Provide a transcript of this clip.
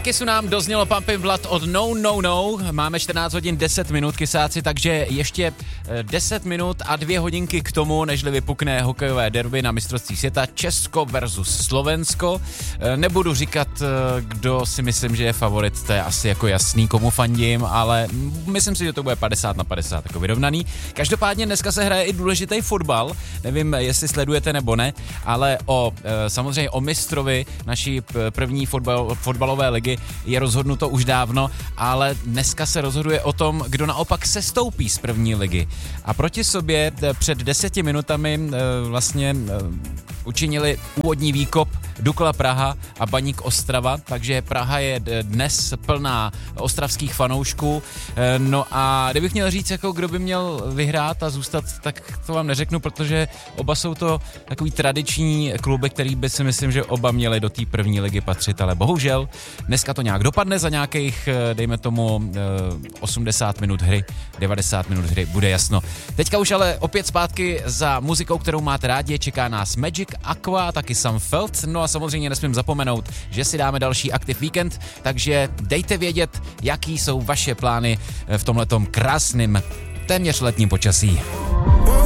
Kisu nám doznělo Pumping Blood od No No No. Máme 14 hodin 10 minut, kysáci, takže ještě 10 minut a 2 hodinky k tomu, nežli vypukne hokejové derby na mistrovství světa Česko versus Slovensko. Nebudu říkat, kdo si myslím, že je favorit, to je asi jako jasný, komu fandím, ale myslím si, že to bude 50-50, jako vyrovnaný. Každopádně dneska se hraje i důležitý fotbal, nevím, jestli sledujete nebo ne, ale samozřejmě o mistrovi naší první fotbalové ligy je rozhodnuto už dávno, ale dneska se rozhoduje o tom, kdo naopak sestoupí z první ligy. A proti sobě před 10 minutami učinili úvodní výkop Dukla Praha a Baník Ostrava, takže Praha je dnes plná ostravských fanoušků. No a kdybych měl říct, jako kdo by měl vyhrát a zůstat, tak to vám neřeknu, protože oba jsou to takový tradiční kluby, který by si myslím, že oba měli do té první ligy patřit, ale bohužel dneska to nějak dopadne, za nějakých, dejme tomu, 80 minut hry, 90 minut hry, bude jasno. Teďka už ale opět zpátky za muzikou, kterou máte rádi, čeká nás Magic, Aqua, taky Sam Feld, no a samozřejmě nesmím zapomenout, že si dáme další Active Weekend, takže dejte vědět, jaký jsou vaše plány v tomhletom krásným téměř letním počasí.